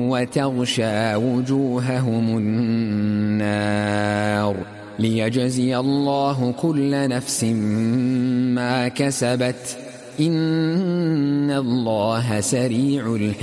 وتغشى وجوههم النار ليجزي الله كل نفس ما كسبت إن الله سريع الحساب.